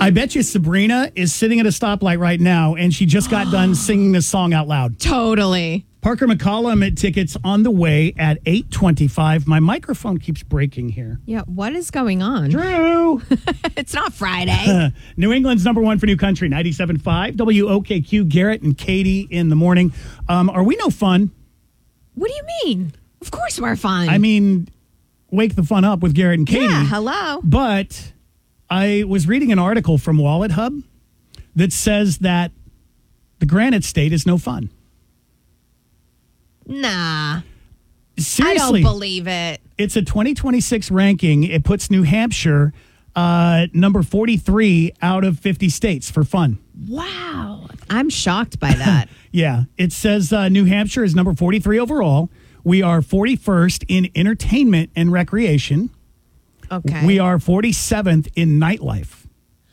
I bet you Sabrina is sitting at a stoplight right now, and she just got done singing this song out loud. Totally. Parker McCollum at Tickets on the way at 8:25. My microphone keeps breaking here. Yeah, what is going on? Drew! It's not Friday. New England's number one for New Country, 97.5. WOKQ, Garrett and Katie in the morning. Are we no fun? What do you mean? Of course we're fun. I mean, wake the fun up with Garrett and Katie. Yeah, hello. But I was reading an article from Wallet Hub that says that the Granite State is no fun. Nah. Seriously. I don't believe it. It's a 2026 ranking. It puts New Hampshire number 43 out of 50 states for fun. Wow. I'm shocked by that. Yeah. It says New Hampshire is number 43 overall. We are 41st in entertainment and recreation. Okay. We are 47th in nightlife.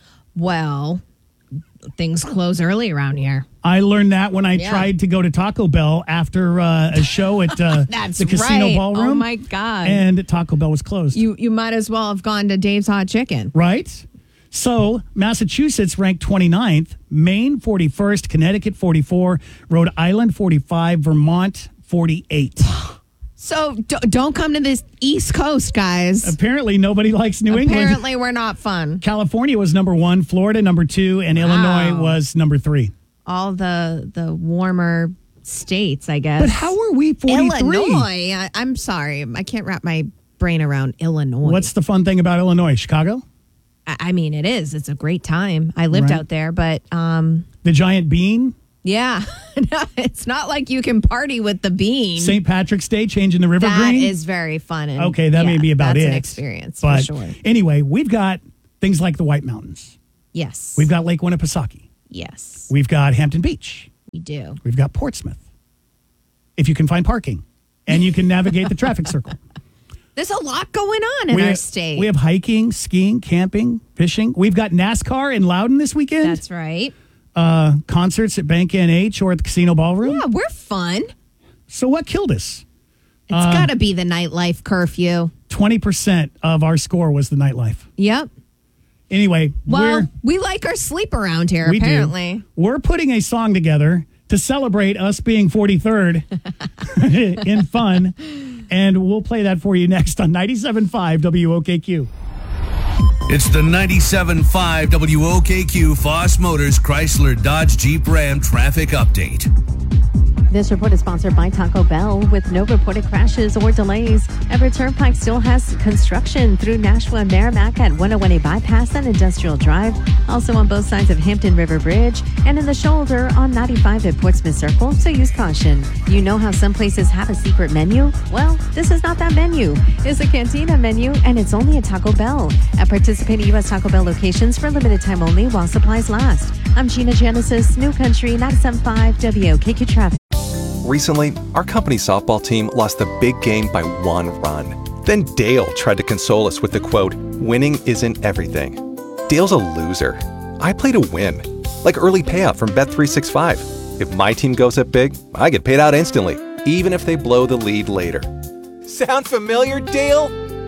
Well, things close early around here. I learned that when I tried to go to Taco Bell after a show at the Casino Ballroom. Oh, my God. And Taco Bell was closed. You might as well have gone to Dave's Hot Chicken. Right? So, Massachusetts ranked 29th, Maine 41st, Connecticut 44, Rhode Island 45, Vermont 48. So don't come to this East Coast, guys. Apparently, nobody likes New England. Apparently, we're not fun. California was number 1, Florida number 2, and Illinois was number 3. All the warmer states, I guess. But how are we 43? Illinois. I'm sorry. I can't wrap my brain around Illinois. What's the fun thing about Illinois? Chicago? I mean, it is. It's a great time. I lived out there, but... the giant bean? Yeah. No, it's not like you can party with the bean. St. Patrick's Day, changing the river green? That is very fun. And okay, that may be about that's it. That's an experience, but for sure. Anyway, we've got things like the White Mountains. Yes. We've got Lake Winnipesaukee. Yes. We've got Hampton Beach. We do. We've got Portsmouth. If you can find parking and you can navigate the traffic circle. There's a lot going on in our state. We have hiking, skiing, camping, fishing. We've got NASCAR in Loudon this weekend. That's right. Concerts at Bank NH or at the Casino Ballroom. Yeah, we're fun. So what killed us? It's got to be the nightlife curfew. 20% of our score was the nightlife. Yep. Anyway, well, we like our sleep around here, apparently. We're putting a song together to celebrate us being 43rd in fun, and we'll play that for you next on 97.5 WOKQ. It's the 97.5 WOKQ Foss Motors Chrysler Dodge Jeep Ram traffic update. This report is sponsored by Taco Bell. With no reported crashes or delays, Everett Turnpike still has construction through Nashua and Merrimack at 101A Bypass and Industrial Drive. Also on both sides of Hampton River Bridge and in the shoulder on 95 at Portsmouth Circle, so use caution. You know how some places have a secret menu? Well, this is not that menu. It's a Cantina menu, and it's only at Taco Bell. At participating U.S. Taco Bell locations for limited time only while supplies last. I'm Gina Genesis, New Country 97.5 WOKQ Traffic. Recently, our company's softball team lost the big game by 1 run. Then Dale tried to console us with the quote, "Winning isn't everything." Dale's a loser. I play to win. Like early payout from Bet365. If my team goes up big, I get paid out instantly, even if they blow the lead later. Sound familiar, Dale?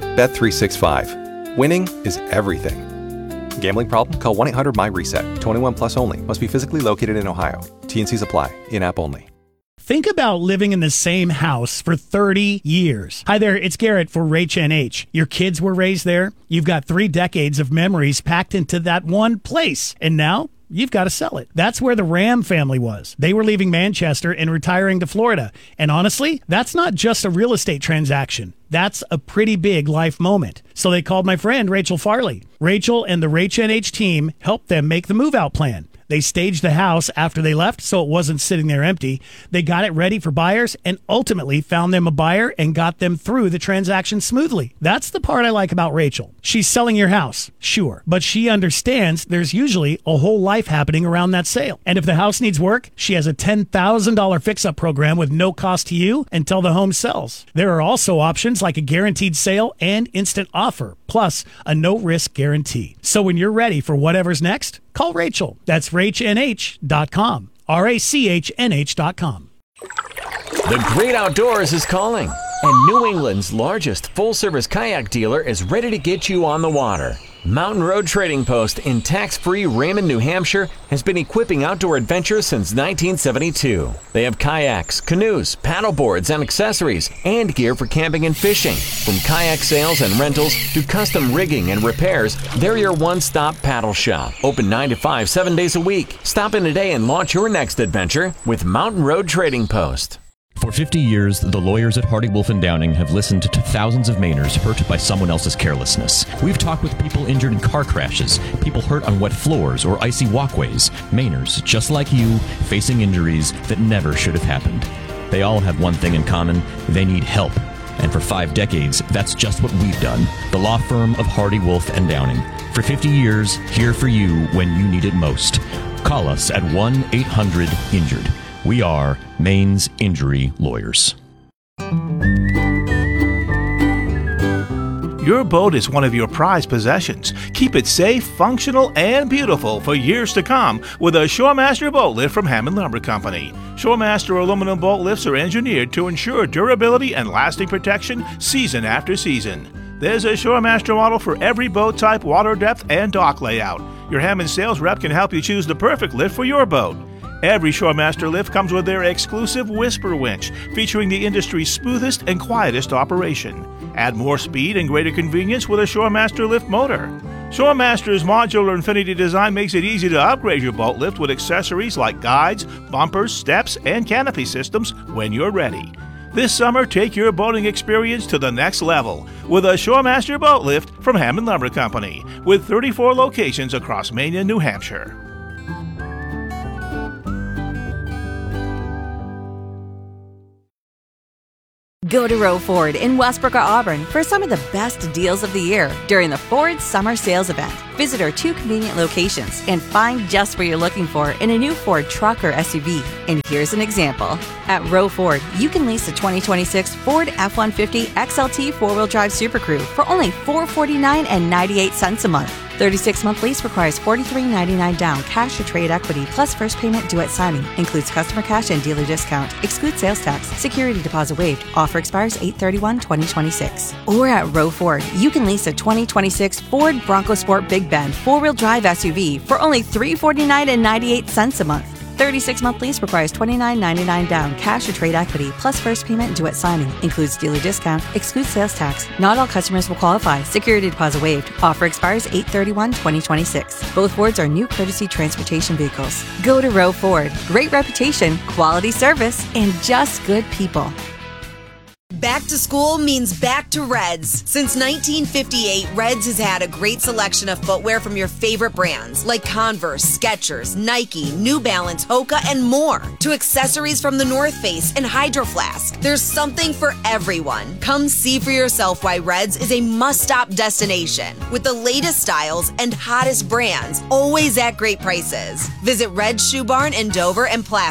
Bet365. Winning is everything. Gambling problem? Call 1-800-MY-RESET. 21 plus only. Must be physically located in Ohio. T&Cs apply. In-app only. Think about living in the same house for 30 years. Hi there, it's Garrett for Rach NH. Your kids were raised there. You've got 3 decades of memories packed into that one place. And now you've got to sell it. That's where the Ram family was. They were leaving Manchester and retiring to Florida. And honestly, that's not just a real estate transaction. That's a pretty big life moment. So they called my friend Rachel Farley. Rachel and the Rach NH team helped them make the move-out plan. They staged the house after they left so it wasn't sitting there empty. They got it ready for buyers and ultimately found them a buyer and got them through the transaction smoothly. That's the part I like about Rachel. She's selling your house, sure, but she understands there's usually a whole life happening around that sale. And if the house needs work, she has a $10,000 fix-up program with no cost to you until the home sells. There are also options like a guaranteed sale and instant offer, plus a no-risk guarantee. So when you're ready for whatever's next, call Rachel. That's RachNH.com. RACHNH.com. The great outdoors is calling, and New England's largest full-service kayak dealer is ready to get you on the water. Mountain Road Trading Post in tax-free Raymond, New Hampshire has been equipping outdoor adventurers since 1972. They have kayaks, canoes, paddleboards, and accessories, and gear for camping and fishing. From kayak sales and rentals to custom rigging and repairs, they're your one-stop paddle shop. Open 9 to 5, 7 days a week. Stop in today and launch your next adventure with Mountain Road Trading Post. For 50 years, the lawyers at Hardy Wolf & Downing have listened to thousands of Mainers hurt by someone else's carelessness. We've talked with people injured in car crashes, people hurt on wet floors or icy walkways, Mainers just like you, facing injuries that never should have happened. They all have one thing in common: they need help. And for 5 decades, that's just what we've done. The law firm of Hardy Wolf & Downing. For 50 years, here for you when you need it most. Call us at 1-800-INJURED. We are Maine's Injury Lawyers. Your boat is one of your prized possessions. Keep it safe, functional, and beautiful for years to come with a Shoremaster boat lift from Hammond Lumber Company. Shoremaster aluminum boat lifts are engineered to ensure durability and lasting protection season after season. There's a Shoremaster model for every boat type, water depth, and dock layout. Your Hammond sales rep can help you choose the perfect lift for your boat. Every Shoremaster lift comes with their exclusive Whisper winch, featuring the industry's smoothest and quietest operation. Add more speed and greater convenience with a Shoremaster lift motor. Shoremaster's modular Infinity design makes it easy to upgrade your boat lift with accessories like guides, bumpers, steps, and canopy systems when you're ready. This summer, take your boating experience to the next level with a Shoremaster boat lift from Hammond Lumber Company, with 34 locations across Maine and New Hampshire. Go to Row Ford in Westbrook or Auburn for some of the best deals of the year during the Ford Summer Sales Event. Visit our 2 convenient locations and find just what you're looking for in a new Ford truck or SUV. And here's an example. At Row Ford, you can lease a 2026 Ford F-150 XLT 4-wheel drive Super Crew for only $449.98 a month. 36-month lease requires $43.99 down, cash or trade equity, plus first payment due at signing. Includes customer cash and dealer discount. Excludes sales tax. Security deposit waived. Offer expires 8/31/2026. Or at Row Ford, you can lease a 2026 Ford Bronco Sport Big Bend 4-wheel drive SUV for only $349.98 a month. 36-month lease requires $29.99 down, cash or trade equity, plus first payment due at signing. Includes dealer discount. Excludes sales tax. Not all customers will qualify. Security deposit waived. Offer expires 8/31/2026. Both Fords are new courtesy transportation vehicles. Go to Row Ford. Great reputation, quality service, and just good people. Back to school means back to Reds. Since 1958, Reds has had a great selection of footwear from your favorite brands like Converse, Skechers, Nike, New Balance, Hoka, and more. To accessories from the North Face and Hydro Flask. There's something for everyone. Come see for yourself why Reds is a must-stop destination with the latest styles and hottest brands, always at great prices. Visit Red's Shoe Barn in Dover and Placer.